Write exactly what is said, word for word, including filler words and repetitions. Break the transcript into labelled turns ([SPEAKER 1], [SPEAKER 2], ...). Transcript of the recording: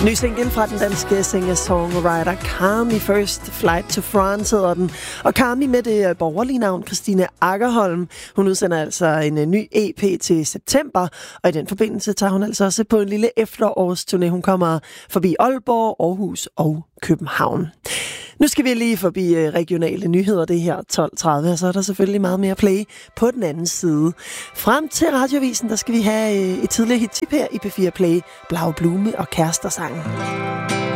[SPEAKER 1] Ny single fra den danske singer-songwriter Carmi, First Flight to France hedder den. Og Carmi med det borgerlige navn Christine Aggerholm. Hun udsender altså en ny E P til september, og i den forbindelse tager hun altså også på en lille efterårsturné. Hun kommer forbi Aalborg, Aarhus og København. Nu skal vi lige forbi regionale nyheder, det her tolv tredive, og så er der selvfølgelig meget mere play på den anden side. Frem til Radioavisen, der skal vi have et tidligere hit-tip her i P fire Play, Blau Blume og Kærestersang.